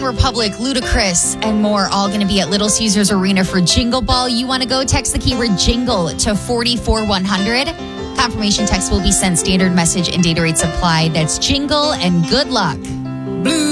Republic, Ludacris, and more all going to be at Little Caesars Arena for Jingle Ball. You want to go? Text the keyword jingle to 44100. Confirmation text will be sent. Standard message and data rates apply. That's jingle and good luck.